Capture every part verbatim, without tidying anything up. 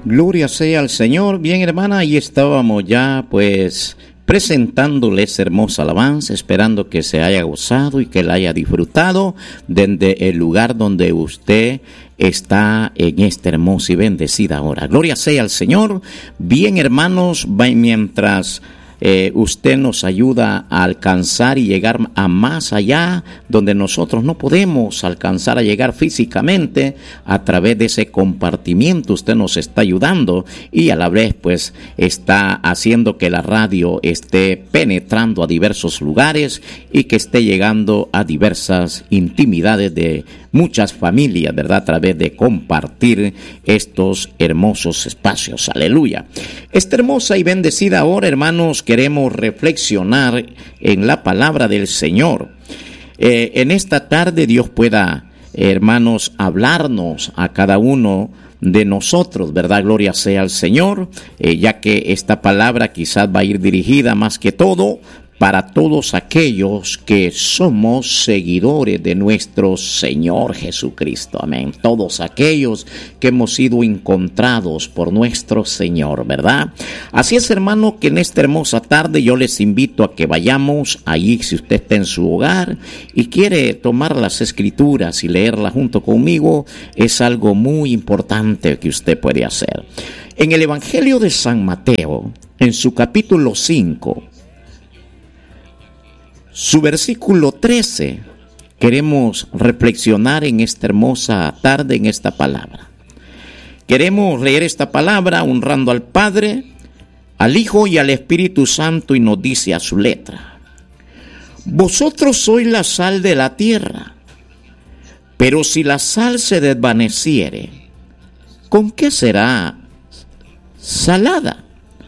Gloria sea al Señor. Bien, hermana, ahí estábamos ya pues presentándoles hermosa alabanza, esperando que se haya gozado y que la haya disfrutado desde el lugar donde usted está en esta hermosa y bendecida hora. Gloria sea al Señor. Bien, hermanos, mientras Eh, usted nos ayuda a alcanzar y llegar a más allá donde nosotros no podemos alcanzar a llegar físicamente. A través de ese compartimiento usted nos está ayudando y a la vez pues está haciendo que la radio esté penetrando a diversos lugares y que esté llegando a diversas intimidades de muchas familias, ¿verdad? A través de compartir estos hermosos espacios. Aleluya. Esta hermosa y bendecida hora, hermanos, queremos reflexionar en la palabra del Señor. Eh, en esta tarde Dios pueda, hermanos, hablarnos a cada uno de nosotros, ¿verdad? Gloria sea al Señor, eh, ya que esta palabra quizás va a ir dirigida más que todo para todos aquellos que somos seguidores de nuestro Señor Jesucristo. Amén. Todos aquellos que hemos sido encontrados por nuestro Señor, ¿verdad? Así es, hermano, que en esta hermosa tarde yo les invito a que vayamos ahí, si usted está en su hogar y quiere tomar las Escrituras y leerlas junto conmigo, es algo muy importante que usted puede hacer. En el Evangelio de San Mateo, en su capítulo cinco, su versículo trece, queremos reflexionar en esta hermosa tarde en esta palabra. Queremos leer esta palabra honrando al Padre, al Hijo y al Espíritu Santo, y nos dice a su letra: vosotros sois la sal de la tierra, pero si la sal se desvaneciere, ¿con qué será salada?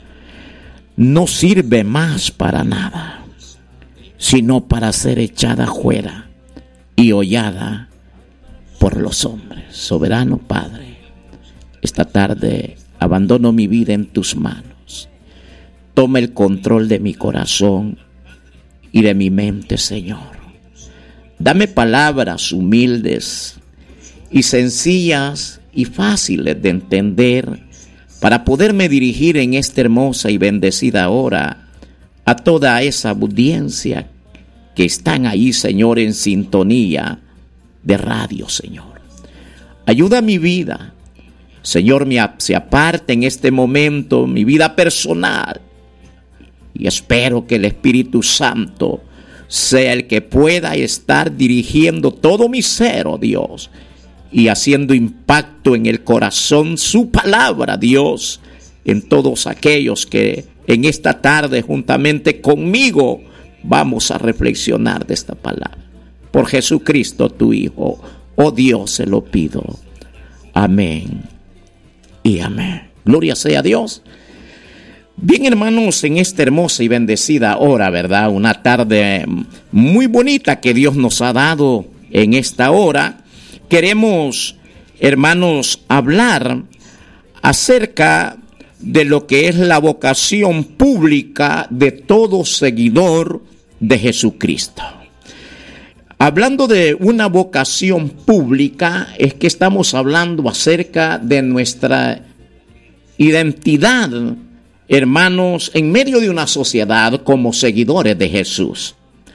No sirve más para nada, sino para ser echada fuera y hollada por los hombres. Soberano Padre, esta tarde abandono mi vida en tus manos. Toma el control de mi corazón y de mi mente, Señor. Dame palabras humildes y sencillas y fáciles de entender para poderme dirigir en esta hermosa y bendecida hora a toda esa audiencia que están ahí, Señor, en sintonía de radio, Señor. Ayuda mi vida, Señor, me se aparte en este momento mi vida personal, y espero que el Espíritu Santo sea el que pueda estar dirigiendo todo mi ser, oh Dios, y haciendo impacto en el corazón su palabra, Dios, en todos aquellos que en esta tarde juntamente conmigo vamos a reflexionar de esta palabra. Por Jesucristo tu Hijo, oh Dios, se lo pido. Amén y amén. Gloria sea a Dios. Bien, hermanos, en esta hermosa y bendecida hora, ¿verdad? Una tarde muy bonita que Dios nos ha dado en esta hora. Queremos, hermanos, hablar acerca de lo que es la vocación pública de todo seguidor de Jesucristo. Hablando de una vocación pública, es que estamos hablando acerca de nuestra identidad, hermanos, en medio de una sociedad como seguidores de Jesús.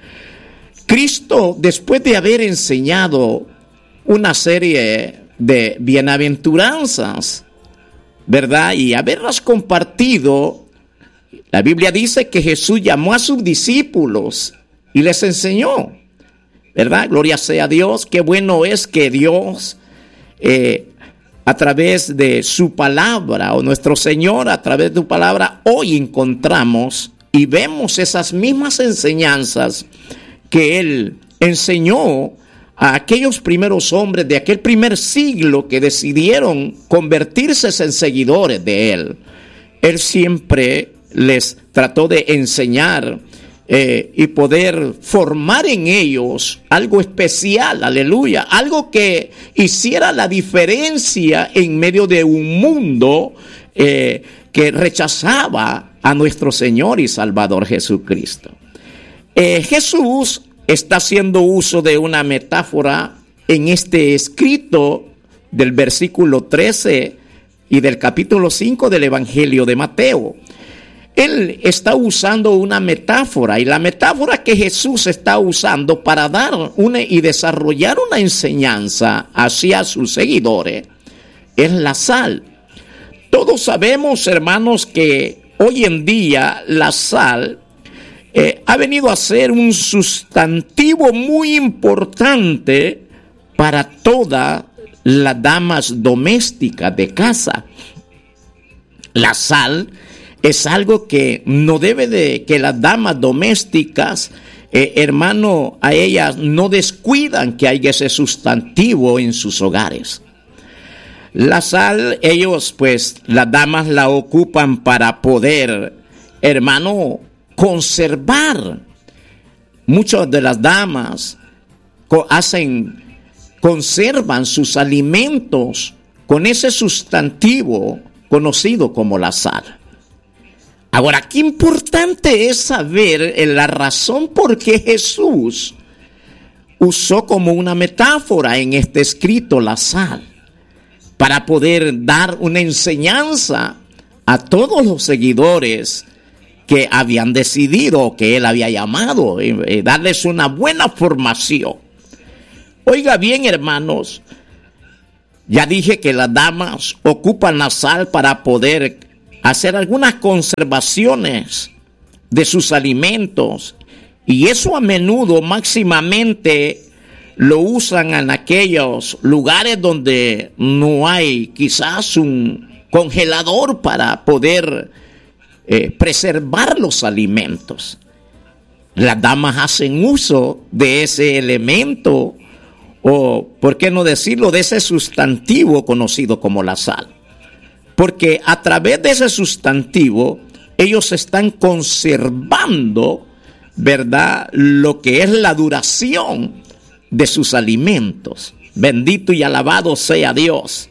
Cristo, después de haber enseñado una serie de bienaventuranzas, ¿verdad? Y haberlas compartido, la Biblia dice que Jesús llamó a sus discípulos y les enseñó, ¿verdad? Gloria sea a Dios. Qué bueno es que Dios, eh, a través de su palabra, o nuestro Señor a través de su palabra, hoy encontramos y vemos esas mismas enseñanzas que Él enseñó a aquellos primeros hombres de aquel primer siglo que decidieron convertirse en seguidores de Él. Él siempre les trató de enseñar eh, y poder formar en ellos algo especial, aleluya, algo que hiciera la diferencia en medio de un mundo eh, que rechazaba a nuestro Señor y Salvador Jesucristo. Eh, Jesús está haciendo uso de una metáfora en este escrito del versículo trece y del capítulo cinco del Evangelio de Mateo. Él está usando una metáfora, y la metáfora que Jesús está usando para dar una y desarrollar una enseñanza hacia sus seguidores es la sal. Todos sabemos, hermanos, que hoy en día la sal eh, ha venido a ser un sustantivo muy importante para todas las damas domésticas de casa. La sal es algo que no debe de, que las damas domésticas, eh, hermano, a ellas no descuidan que haya ese sustantivo en sus hogares. La sal, ellos pues, las damas la ocupan para poder, hermano, conservar. Muchas de las damas co- hacen, conservan sus alimentos con ese sustantivo conocido como la sal. Ahora, qué importante es saber la razón por qué Jesús usó como una metáfora en este escrito la sal, para poder dar una enseñanza a todos los seguidores que habían decidido, que él había llamado, eh, darles una buena formación. Oiga bien, hermanos, ya dije que las damas ocupan la sal para poder hacer algunas conservaciones de sus alimentos, y eso a menudo máximamente lo usan en aquellos lugares donde no hay quizás un congelador para poder eh, preservar los alimentos. Las damas hacen uso de ese elemento, o por qué no decirlo, de ese sustantivo conocido como la sal. Porque a través de ese sustantivo, ellos están conservando, ¿verdad?, lo que es la duración de sus alimentos. Bendito y alabado sea Dios.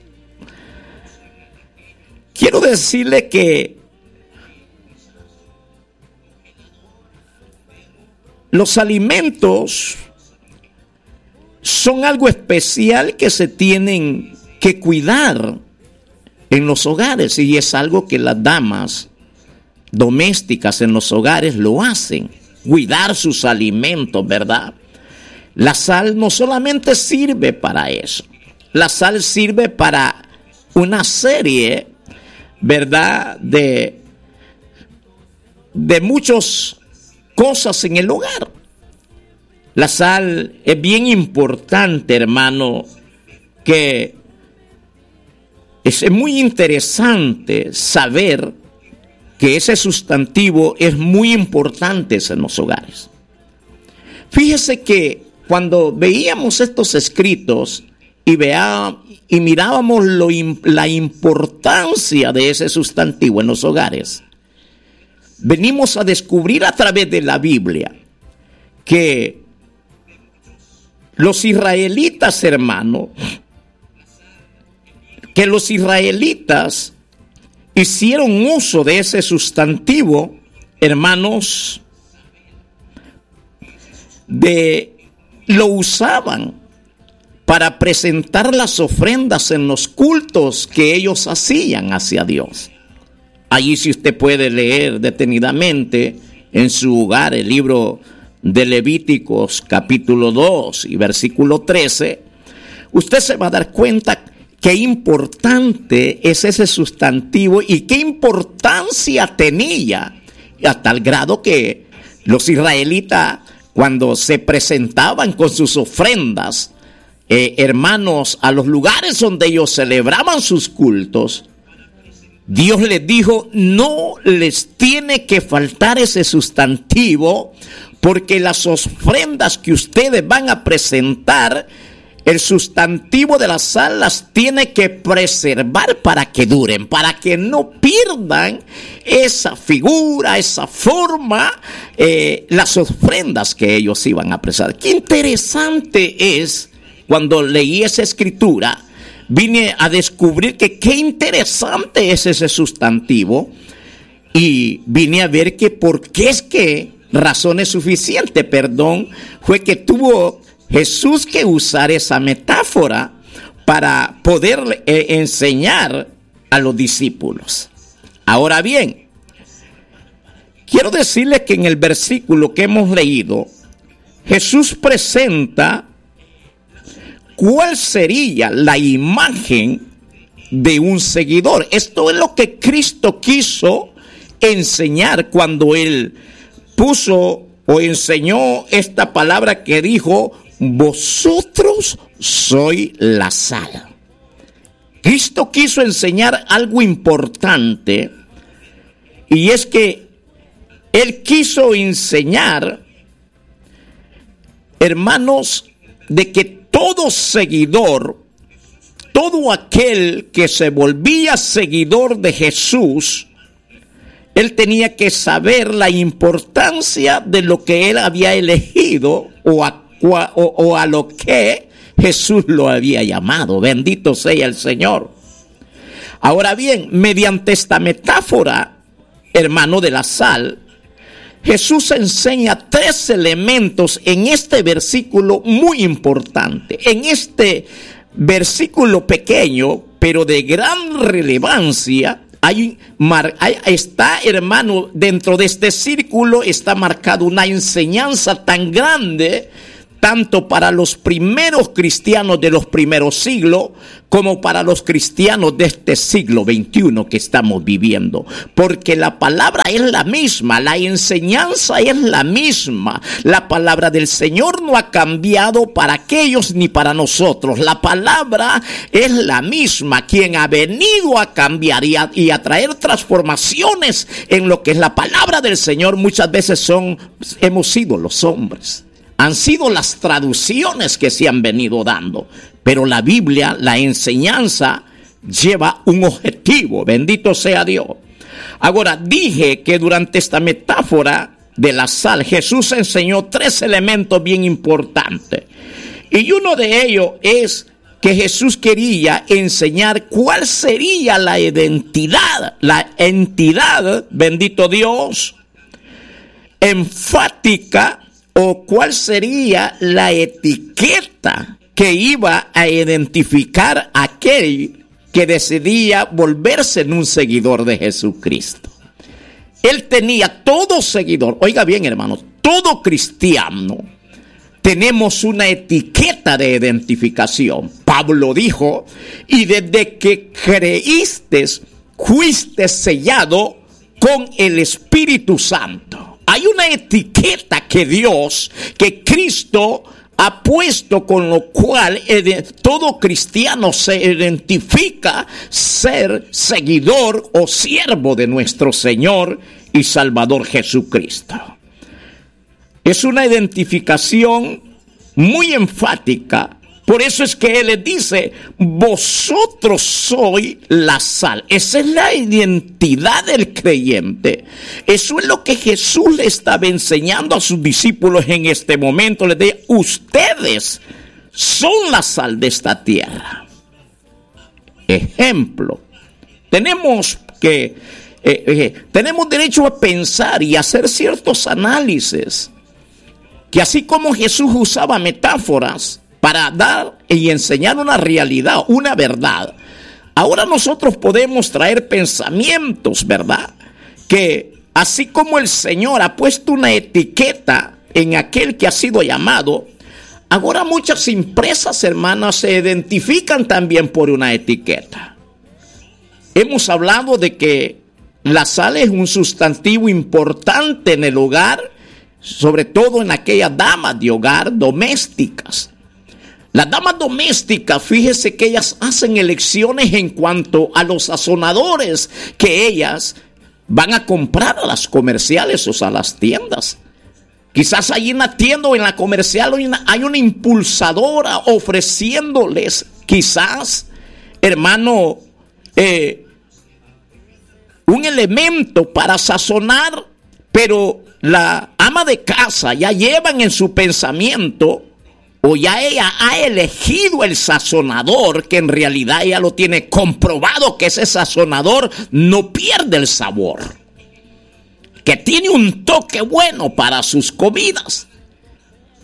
Quiero decirle que los alimentos son algo especial que se tienen que cuidar en los hogares, y es algo que las damas domésticas en los hogares lo hacen, cuidar sus alimentos, ¿verdad? La sal no solamente sirve para eso, la sal sirve para una serie, ¿verdad?, de, de muchas cosas en el hogar. La sal es bien importante, hermano, que es muy interesante saber que ese sustantivo es muy importante en los hogares. Fíjese que cuando veíamos estos escritos y, vea, y mirábamos lo, la importancia de ese sustantivo en los hogares, venimos a descubrir a través de la Biblia que los israelitas, hermano, que los israelitas hicieron uso de ese sustantivo, hermanos, de lo usaban para presentar las ofrendas en los cultos que ellos hacían hacia Dios. Allí, si usted puede leer detenidamente en su hogar el libro de Levíticos capítulo dos y versículo trece, usted se va a dar cuenta qué importante es ese sustantivo y qué importancia tenía, a tal grado que los israelitas, cuando se presentaban con sus ofrendas, eh, hermanos, a los lugares donde ellos celebraban sus cultos, Dios les dijo, no les tiene que faltar ese sustantivo, porque las ofrendas que ustedes van a presentar, el sustantivo de la sal las tiene que preservar para que duren, para que no pierdan esa figura, esa forma, eh, las ofrendas que ellos iban a presentar. Qué interesante es, cuando leí esa escritura, vine a descubrir que qué interesante es ese sustantivo, y vine a ver que por qué es que, razones suficientes, perdón, fue que tuvo Jesús que usar esa metáfora para poder eh, enseñar a los discípulos. Ahora bien, quiero decirles que en el versículo que hemos leído, Jesús presenta cuál sería la imagen de un seguidor. Esto es lo que Cristo quiso enseñar cuando Él puso o enseñó esta palabra que dijo: vosotros sois la sal. Cristo quiso enseñar algo importante, y es que Él quiso enseñar, hermanos, de que todo seguidor, todo aquel que se volvía seguidor de Jesús, él tenía que saber la importancia de lo que él había elegido o a, o, o a lo que Jesús lo había llamado. Bendito sea el Señor. Ahora bien, mediante esta metáfora, hermano, de la sal, Jesús enseña tres elementos en este versículo muy importante. En este versículo pequeño, pero de gran relevancia, hay, hay, está, hermano, dentro de este círculo está marcada una enseñanza tan grande, tanto para los primeros cristianos de los primeros siglos, como para los cristianos de este siglo veintiuno que estamos viviendo. Porque la palabra es la misma, la enseñanza es la misma. La palabra del Señor no ha cambiado para aquellos ni para nosotros. La palabra es la misma. Quien ha venido a cambiar y a, y a traer transformaciones en lo que es la palabra del Señor, muchas veces son, hemos sido los hombres. Han sido las traducciones que se han venido dando, pero la Biblia, la enseñanza, lleva un objetivo. Bendito sea Dios. Ahora, dije que durante esta metáfora de la sal, Jesús enseñó tres elementos bien importantes. Y uno de ellos es que Jesús quería enseñar cuál sería la identidad, la entidad, bendito Dios, enfática, o cuál sería la etiqueta que iba a identificar a aquel que decidía volverse en un seguidor de Jesucristo. Él tenía todo seguidor, oiga bien, hermanos, todo cristiano tenemos una etiqueta de identificación. Pablo dijo: y desde que creíste, fuiste sellado con el Espíritu Santo. Hay una etiqueta que Dios, que Cristo ha puesto, con lo cual todo cristiano se identifica ser seguidor o siervo de nuestro Señor y Salvador Jesucristo. Es una identificación muy enfática. Por eso es que Él les dice: vosotros sois la sal. Esa es la identidad del creyente. Eso es lo que Jesús le estaba enseñando a sus discípulos en este momento. Les dice: ustedes son la sal de esta tierra. Ejemplo, tenemos que eh, eh, tenemos derecho a pensar y hacer ciertos análisis, que así como Jesús usaba metáforas para dar y enseñar una realidad, una verdad, ahora nosotros podemos traer pensamientos, ¿verdad? Que así como el Señor ha puesto una etiqueta en aquel que ha sido llamado, ahora muchas empresas, hermanas, se identifican también por una etiqueta. Hemos hablado de que la sal es un sustantivo importante en el hogar, sobre todo en aquellas damas de hogar domésticas. Las damas domésticas, fíjese que ellas hacen elecciones en cuanto a los sazonadores que ellas van a comprar a las comerciales o a las tiendas. Quizás hay una tienda o en la comercial hay una, hay una impulsadora ofreciéndoles, quizás, hermano, eh, un elemento para sazonar, pero la ama de casa ya llevan en su pensamiento, o ya ella ha elegido el sazonador, que en realidad ella lo tiene comprobado, que ese sazonador no pierde el sabor, que tiene un toque bueno para sus comidas.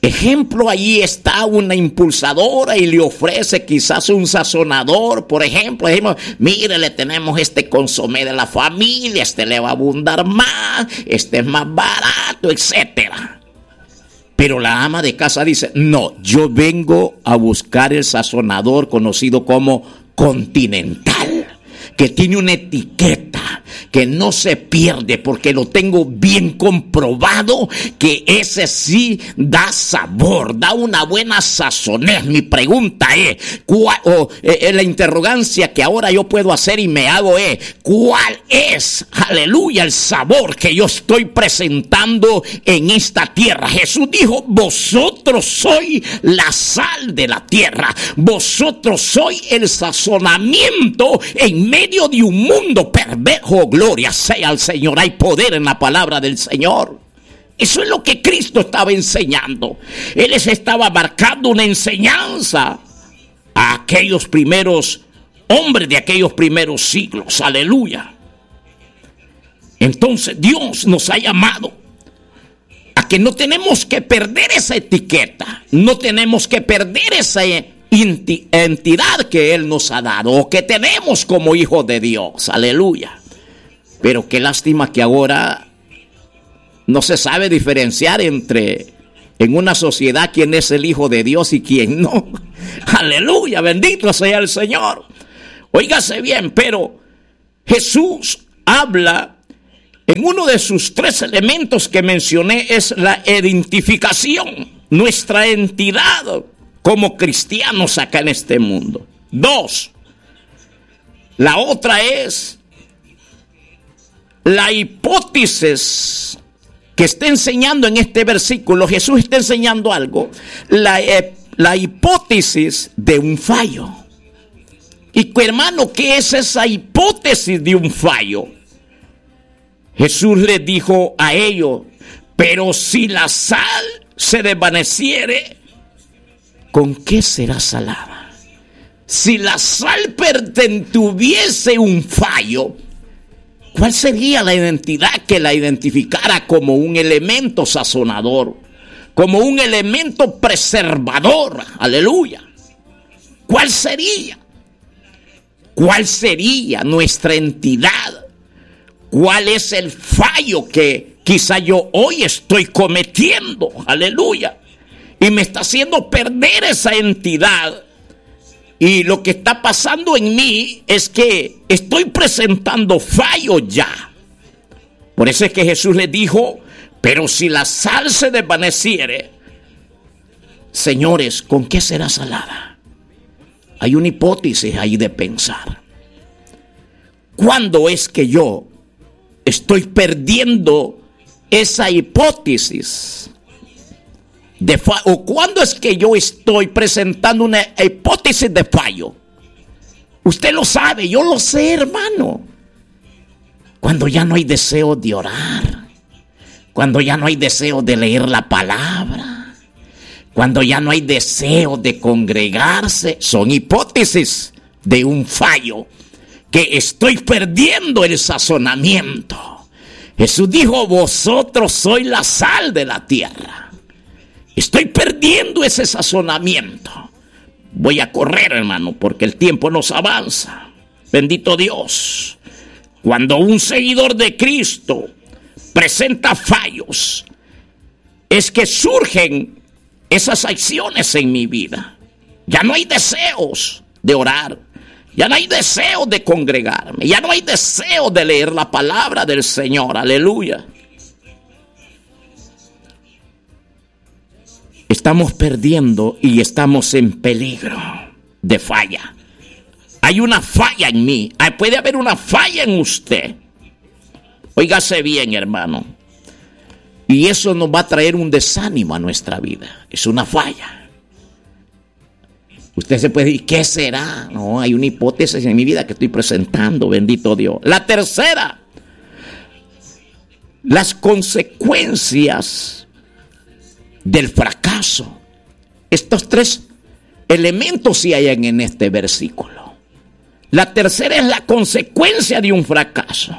ejemplo, allí está una impulsadora y le ofrece quizás un sazonador, por ejemplo, decimos, mire, le tenemos este consomé de la familia, este le va a abundar más, este es más barato, etcétera. Pero la ama de casa dice, no, yo vengo a buscar el sazonador conocido como Continental, que tiene una etiqueta que no se pierde porque lo tengo bien comprobado, que ese sí da sabor, da una buena sazonez. Mi pregunta es, ¿cuál, o eh, la interrogancia que ahora yo puedo hacer y me hago es, ¿cuál es, aleluya, el sabor que yo estoy presentando en esta tierra? Jesús dijo, vosotros sois la sal de la tierra, vosotros sois el sazonamiento en medio de un mundo perverso. Gloria sea al Señor, hay poder en la palabra del Señor. Eso es lo que Cristo estaba enseñando. Él les estaba marcando una enseñanza a aquellos primeros hombres de aquellos primeros siglos. Aleluya. Entonces Dios nos ha llamado a que no tenemos que perder esa etiqueta, no tenemos que perder esa entidad que Él nos ha dado o que tenemos como hijos de Dios. Aleluya. Pero qué lástima que ahora no se sabe diferenciar entre en una sociedad quién es el hijo de Dios y quién no. Aleluya, bendito sea el Señor. Óigase bien, pero Jesús habla en uno de sus tres elementos que mencioné, es la identificación, nuestra entidad como cristianos acá en este mundo. Dos, la otra es la hipótesis que está enseñando en este versículo. Jesús está enseñando algo, la, eh, la hipótesis de un fallo. Y hermano, ¿qué es esa hipótesis de un fallo? Jesús les dijo a ellos, pero si la sal se desvaneciere, ¿con qué será salada? Si la sal tuviese un fallo, ¿cuál sería la identidad que la identificara como un elemento sazonador, como un elemento preservador? Aleluya. ¿Cuál sería? ¿Cuál sería nuestra entidad? ¿Cuál es el fallo que quizá yo hoy estoy cometiendo? Aleluya. Y me está haciendo perder esa entidad. Y lo que está pasando en mí es que estoy presentando fallos ya. Por eso es que Jesús les dijo, pero si la sal se desvaneciere, señores, ¿con qué será salada? Hay una hipótesis ahí de pensar. ¿Cuándo es que yo estoy perdiendo esa hipótesis de fa- o cuándo es que yo estoy presentando una hipótesis de fallo? Usted lo sabe, yo lo sé, hermano. Cuando ya no hay deseo de orar, cuando ya no hay deseo de leer la palabra, cuando ya no hay deseo de congregarse, son hipótesis de un fallo, que estoy perdiendo el sazonamiento. Jesús dijo, vosotros sois la sal de la tierra. Estoy perdiendo ese sazonamiento. Voy a correr, hermano, porque el tiempo nos avanza. Bendito Dios. Cuando un seguidor de Cristo presenta fallos, es que surgen esas acciones en mi vida. Ya no hay deseos de orar. Ya no hay deseo de congregarme. Ya no hay deseo de leer la palabra del Señor. Aleluya. Estamos perdiendo y estamos en peligro de falla. Hay una falla en mí. Puede haber una falla en usted. Óigase bien, hermano. Y eso nos va a traer un desánimo a nuestra vida. Es una falla. Usted se puede decir, ¿qué será? No, hay una hipótesis en mi vida que estoy presentando, bendito Dios. La tercera, las consecuencias del fracaso. Estos tres elementos sí hay en este versículo. La tercera es la consecuencia de un fracaso.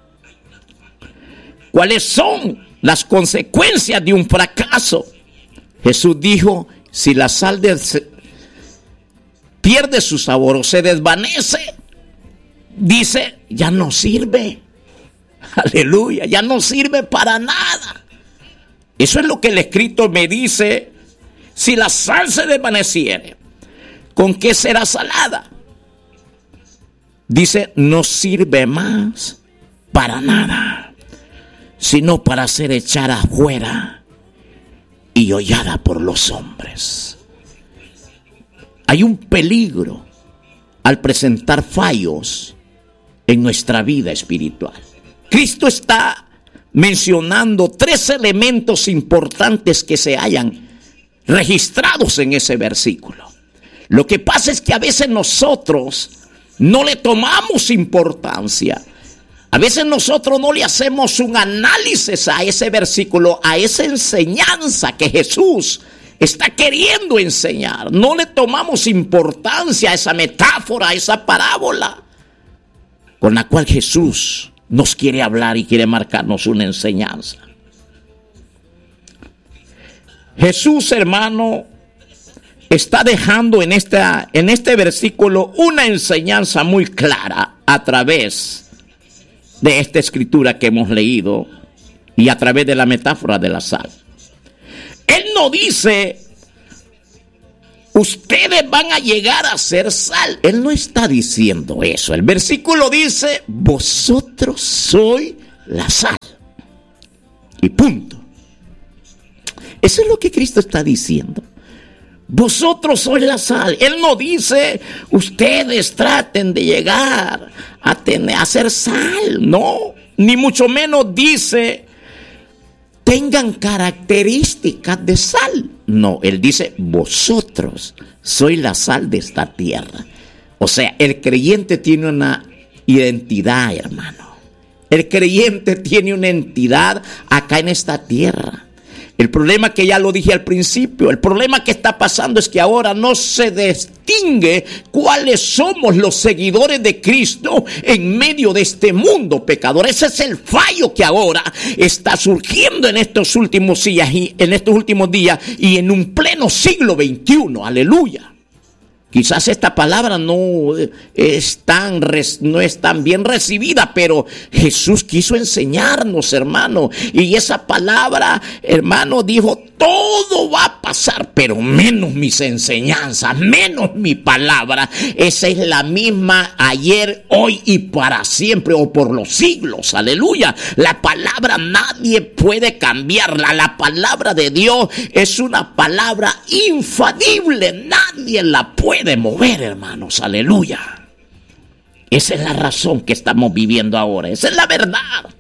¿Cuáles son las consecuencias de un fracaso? Jesús dijo, si la sal de, pierde su sabor o se desvanece, dice, ya no sirve. Aleluya, ya no sirve para nada. Eso es lo que el escrito me dice. Si la sal se desvaneciere, ¿con qué será salada? Dice, no sirve más para nada, sino para ser echada afuera y hollada por los hombres. Hay un peligro al presentar fallos en nuestra vida espiritual. Cristo está mencionando tres elementos importantes que se hayan registrados en ese versículo. Lo que pasa es que a veces nosotros no le tomamos importancia. A veces nosotros no le hacemos un análisis a ese versículo, a esa enseñanza que Jesús está queriendo enseñar. No le tomamos importancia a esa metáfora, a esa parábola con la cual Jesús nos quiere hablar y quiere marcarnos una enseñanza. Jesús, hermano, está dejando en, esta, en este versículo una enseñanza muy clara a través de esta escritura que hemos leído y a través de la metáfora de la sal. Él no dice, ustedes van a llegar a ser sal. Él no está diciendo eso. El versículo dice, vosotros sois la sal. Y punto. Eso es lo que Cristo está diciendo. Vosotros sois la sal. Él no dice, ustedes traten de llegar a, tener, a ser sal. No, ni mucho menos dice, tengan características de sal. No, él dice, vosotros sois la sal de esta tierra. O sea, el creyente tiene una identidad, hermano. El creyente tiene una entidad acá en esta tierra. El problema, que ya lo dije al principio, el problema que está pasando es que ahora no se distingue cuáles somos los seguidores de Cristo en medio de este mundo pecador. Ese es el fallo que ahora está surgiendo en estos últimos días y en estos últimos días y en un pleno siglo veintiuno. Aleluya. Quizás esta palabra no es tan, no es tan bien recibida, pero Jesús quiso enseñarnos, hermano. Y esa palabra, hermano, dijo, todo va a pasar, pero menos mis enseñanzas, menos mi palabra. Esa es la misma ayer, hoy y para siempre, o por los siglos. Aleluya. La palabra nadie puede cambiarla. La palabra de Dios es una palabra infalible. Nadie la puede de mover, hermanos, aleluya. Esa es la razón que estamos viviendo ahora, esa es la verdad.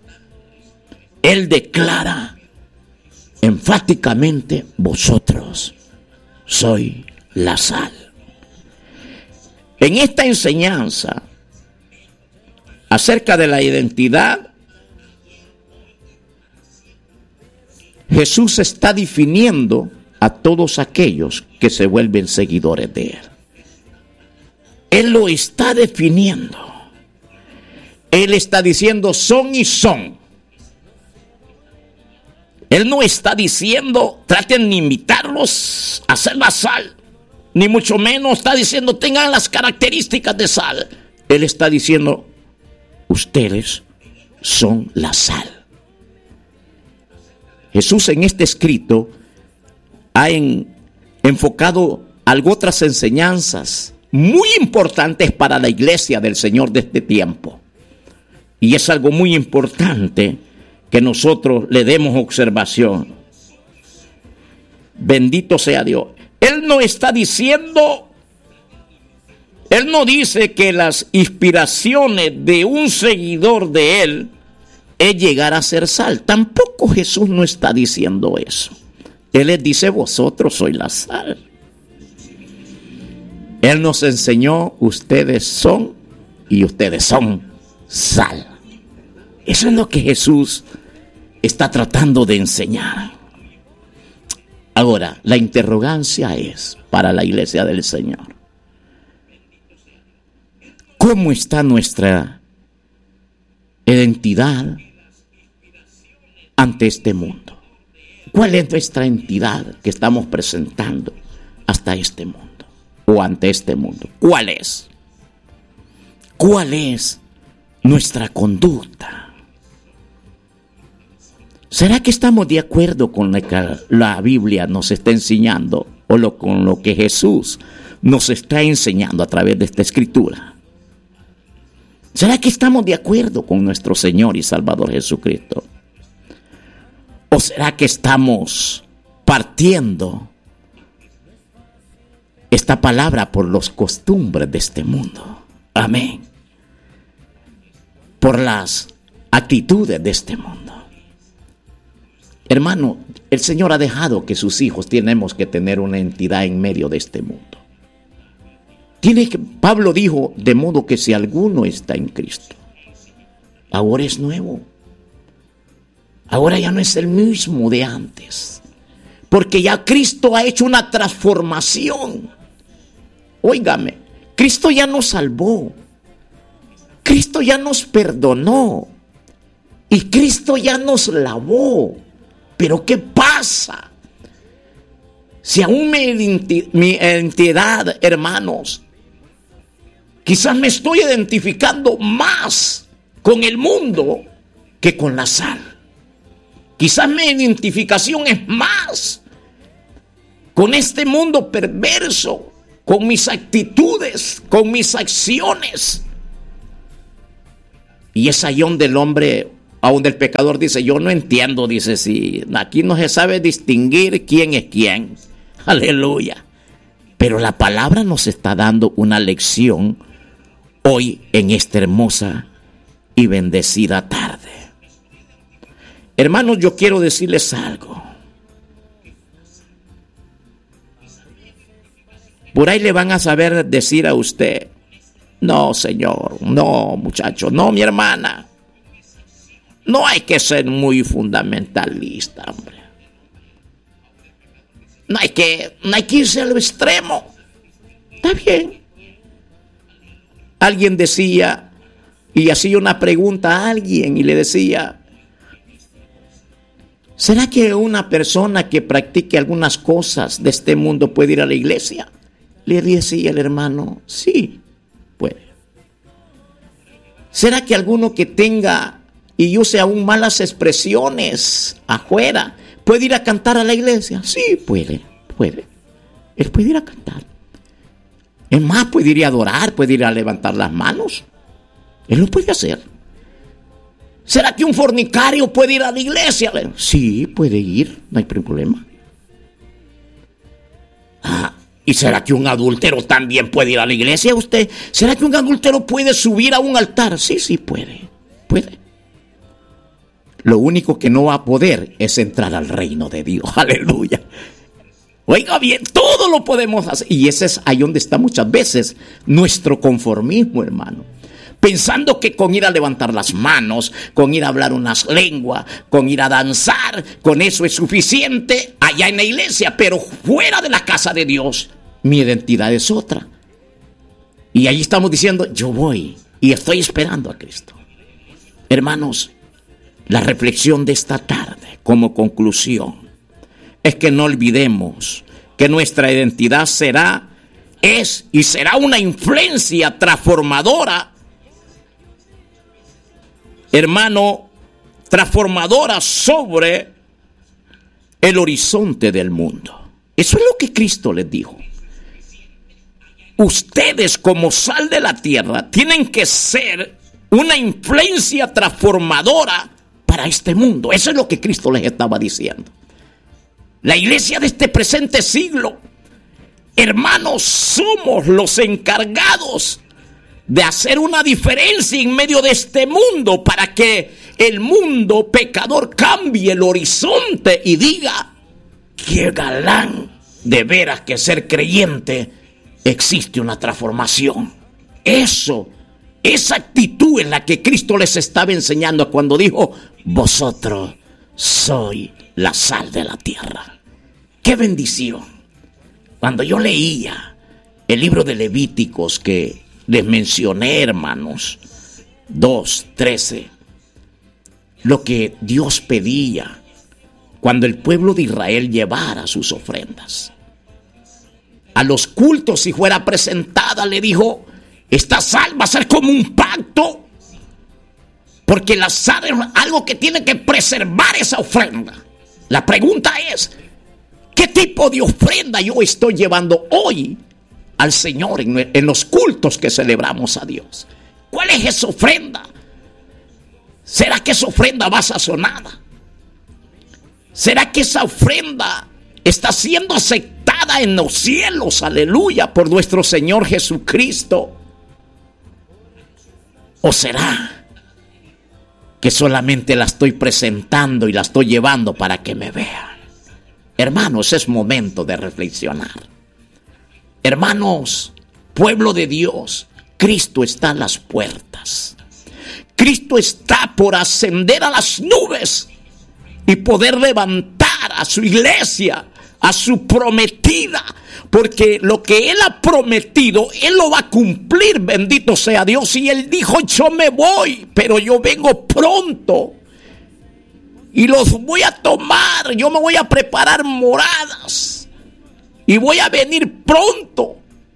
Él declara enfáticamente, vosotros sois la sal. En esta enseñanza acerca de la identidad, Jesús está definiendo a todos aquellos que se vuelven seguidores de Él. Él lo está definiendo. Él está diciendo son y son. Él no está diciendo traten de imitarlos a hacer la sal, ni mucho menos está diciendo tengan las características de sal. Él está diciendo ustedes son la sal. Jesús en este escrito ha en, enfocado algo otras enseñanzas muy importantes para la iglesia del Señor de este tiempo. Y es algo muy importante que nosotros le demos observación. Bendito sea Dios. Él no está diciendo, Él no dice que las inspiraciones de un seguidor de Él es llegar a ser sal. Tampoco Jesús no está diciendo eso. Él les dice, vosotros sois la sal. Él nos enseñó, ustedes son y ustedes son sal. Eso es lo que Jesús está tratando de enseñar. Ahora, la interrogancia es para la iglesia del Señor. ¿Cómo está nuestra identidad ante este mundo? ¿Cuál es nuestra entidad que estamos presentando hasta este mundo o ante este mundo? ¿Cuál es? ¿Cuál es nuestra conducta? ¿Será que estamos de acuerdo con lo que la Biblia nos está enseñando o lo, con lo que Jesús nos está enseñando a través de esta escritura? ¿Será que estamos de acuerdo con nuestro Señor y Salvador Jesucristo? ¿O será que estamos partiendo esta palabra por las costumbres de este mundo? Amén. Por las actitudes de este mundo. Hermano, el Señor ha dejado que sus hijos tenemos que tener una entidad en medio de este mundo. Tiene que, Pablo dijo, de modo que si alguno está en Cristo, ahora es nuevo. Ahora ya no es el mismo de antes. Porque ya Cristo ha hecho una transformación. Óigame, Cristo ya nos salvó. Cristo ya nos perdonó. Y Cristo ya nos lavó. Pero ¿qué pasa? Si aún mi, mi entidad, hermanos, quizás me estoy identificando más con el mundo que con la sal. Quizás mi identificación es más con este mundo perverso, con mis actitudes, con mis acciones. Y es ahí donde el hombre, a donde el pecador dice, yo no entiendo, dice, si aquí no se sabe distinguir quién es quién. Aleluya. Pero la palabra nos está dando una lección hoy en esta hermosa y bendecida tarde. Hermanos, yo quiero decirles algo. Por ahí le van a saber decir a usted, no, señor, no, muchacho, no, mi hermana. No hay que ser muy fundamentalista, hombre. No hay que, no hay que irse al extremo. Está bien. Alguien decía, y hacía una pregunta a alguien y le decía, ¿será que una persona que practique algunas cosas de este mundo puede ir a la iglesia? Le decía el hermano, sí, puede. ¿Será que alguno que tenga y use aún malas expresiones afuera puede ir a cantar a la iglesia? Sí, puede, puede. Él puede ir a cantar. Es más, puede ir a adorar, puede ir a levantar las manos. Él lo puede hacer. ¿Será que un fornicario puede ir a la iglesia? Sí, puede ir, no hay problema. Ah, ¿y será que un adúltero también puede ir a la iglesia? ¿Usted? ¿Será que un adúltero puede subir a un altar? Sí, sí puede, puede. Lo único que no va a poder es entrar al reino de Dios. Aleluya. Oiga bien, todo lo podemos hacer. Y ese es ahí donde está muchas veces nuestro conformismo, hermano. Pensando que con ir a levantar las manos, con ir a hablar unas lenguas, con ir a danzar, con eso es suficiente allá en la iglesia. Pero fuera de la casa de Dios, mi identidad es otra. Y ahí estamos diciendo, yo voy y estoy esperando a Cristo. Hermanos, la reflexión de esta tarde como conclusión es que no olvidemos que nuestra identidad será, es y será una influencia transformadora, hermano, transformadora sobre el horizonte del mundo. Eso es lo que Cristo les dijo. Ustedes como sal de la tierra tienen que ser una influencia transformadora para este mundo. Eso es lo que Cristo les estaba diciendo. La iglesia de este presente siglo, hermanos, somos los encargados de hacer una diferencia en medio de este mundo para que el mundo pecador cambie el horizonte y diga, qué galán, de veras que ser creyente existe una transformación. Eso, esa actitud en la que Cristo les estaba enseñando cuando dijo, vosotros sois la sal de la tierra. ¡Qué bendición! Cuando yo leía el libro de Levíticos que les mencioné, hermanos, dos, trece, lo que Dios pedía cuando el pueblo de Israel llevara sus ofrendas a los cultos y fuera presentada, le dijo: esta sal va a ser como un pacto, porque la sal es algo que tiene que preservar esa ofrenda. La pregunta es: ¿qué tipo de ofrenda yo estoy llevando hoy al Señor en, en los cultos que celebramos a Dios? ¿Cuál es esa ofrenda? ¿Será que esa ofrenda va sazonada? ¿Será que esa ofrenda está siendo aceptada en los cielos, aleluya, por nuestro Señor Jesucristo? ¿O será que solamente la estoy presentando y la estoy llevando para que me vean? Hermanos, es momento de reflexionar. Hermanos, pueblo de Dios, Cristo está a las puertas. Cristo está por ascender a las nubes y poder levantar a su iglesia, a su prometida, porque lo que Él ha prometido, Él lo va a cumplir, bendito sea Dios. Y Él dijo: yo me voy, pero yo vengo pronto y los voy a tomar, yo me voy a preparar moradas y voy a venir pronto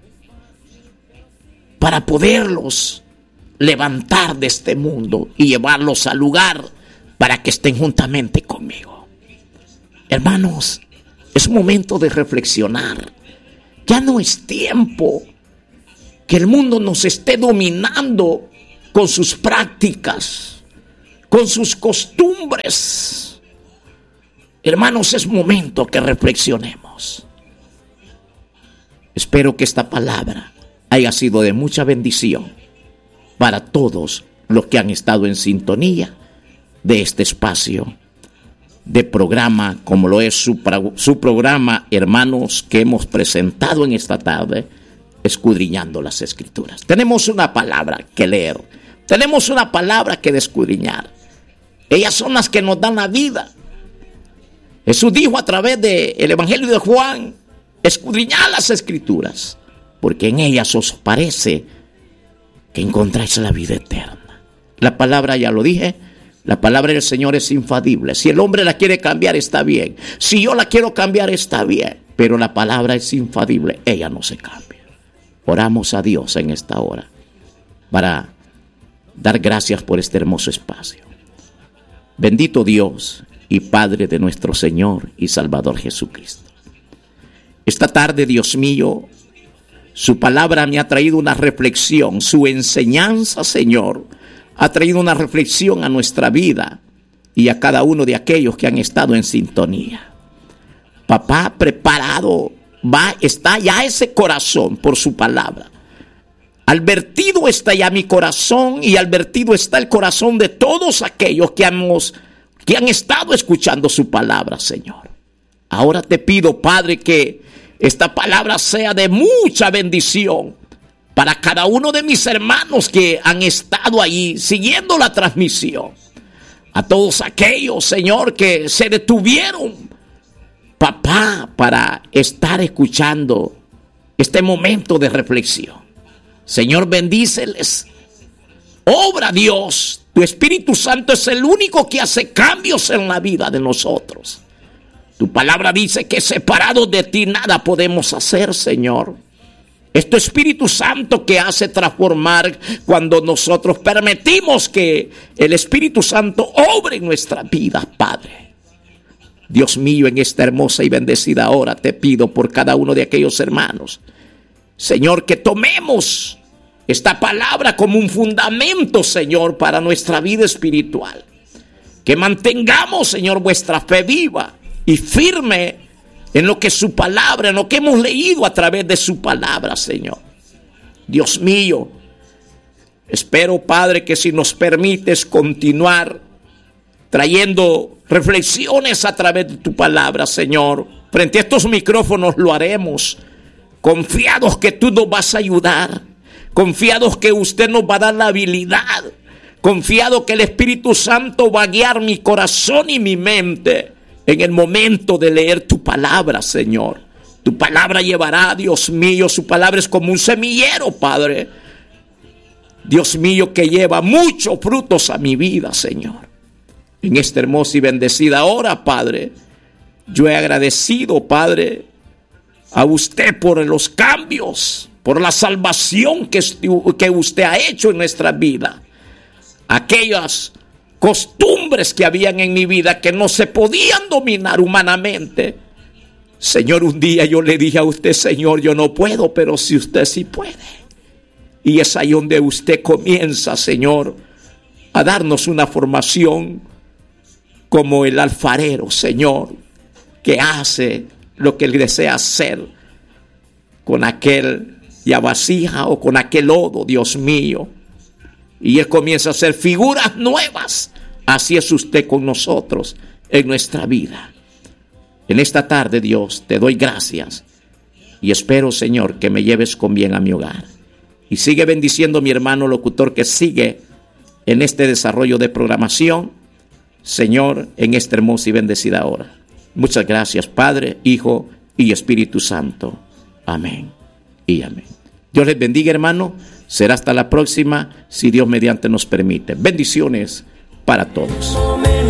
para poderlos levantar de este mundo y llevarlos al lugar para que estén juntamente conmigo. Hermanos, es momento de reflexionar. Ya no es tiempo que el mundo nos esté dominando con sus prácticas, con sus costumbres. Hermanos, es momento que reflexionemos. Espero que esta palabra haya sido de mucha bendición para todos los que han estado en sintonía de este espacio de programa, como lo es su, su programa, hermanos, que hemos presentado en esta tarde, Escudriñando las Escrituras. Tenemos una palabra que leer, tenemos una palabra que escudriñar. Ellas son las que nos dan la vida. Jesús dijo a través del Evangelio de Juan: escudriñad las Escrituras, porque en ellas os parece que encontráis la vida eterna. La palabra, ya lo dije, la palabra del Señor es infalible. Si el hombre la quiere cambiar, está bien. Si yo la quiero cambiar, está bien. Pero la palabra es infalible, ella no se cambia. Oramos a Dios en esta hora para dar gracias por este hermoso espacio. Bendito Dios y Padre de nuestro Señor y Salvador Jesucristo. Esta tarde, Dios mío, su palabra me ha traído una reflexión. Su enseñanza, Señor, ha traído una reflexión a nuestra vida y a cada uno de aquellos que han estado en sintonía. Papá, preparado va, está ya ese corazón por su palabra. Advertido está ya mi corazón y advertido está el corazón de todos aquellos que, hemos, que han estado escuchando su palabra, Señor. Ahora te pido, Padre, que esta palabra sea de mucha bendición para cada uno de mis hermanos que han estado ahí siguiendo la transmisión. A todos aquellos, Señor, que se detuvieron, papá, para estar escuchando este momento de reflexión. Señor, bendíceles. Obra, Dios. Tu Espíritu Santo es el único que hace cambios en la vida de nosotros. Tu palabra dice que separados de ti nada podemos hacer, Señor. Es tu Espíritu Santo que hace transformar cuando nosotros permitimos que el Espíritu Santo obre en nuestra vida, Padre. Dios mío, en esta hermosa y bendecida hora te pido por cada uno de aquellos hermanos, Señor, que tomemos esta palabra como un fundamento, Señor, para nuestra vida espiritual. Que mantengamos, Señor, vuestra fe viva y firme en lo que es su palabra, en lo que hemos leído a través de su palabra, Señor. Dios mío, espero, Padre, que si nos permites continuar trayendo reflexiones a través de tu palabra, Señor, frente a estos micrófonos lo haremos, confiados que tú nos vas a ayudar, confiados que usted nos va a dar la habilidad, confiado que el Espíritu Santo va a guiar mi corazón y mi mente en el momento de leer tu palabra, Señor. Tu palabra llevará, Dios mío, su palabra es como un semillero, Padre. Dios mío, que lleva muchos frutos a mi vida, Señor. En esta hermosa y bendecida hora, Padre, Yo he agradecido, Padre, a usted por los cambios, por la salvación que, que usted ha hecho en nuestra vida. Aquellas costumbres que habían en mi vida que no se podían dominar humanamente. Señor, un día yo le dije a usted, Señor, yo no puedo, pero si usted sí puede. Y es ahí donde usted comienza, Señor, a darnos una formación como el alfarero, Señor, que hace lo que él desea hacer con aquel ya vasija o con aquel lodo, Dios mío. Y él comienza a hacer figuras nuevas. Así es usted con nosotros en nuestra vida. En esta tarde, Dios, te doy gracias y espero, Señor, que me lleves con bien a mi hogar. Y sigue bendiciendo a mi hermano locutor que sigue en este desarrollo de programación, Señor, en esta hermosa y bendecida hora. Muchas gracias, Padre, Hijo y Espíritu Santo. Amén y amén. Dios les bendiga, hermano. Será hasta la próxima, si Dios mediante nos permite. Bendiciones para todos.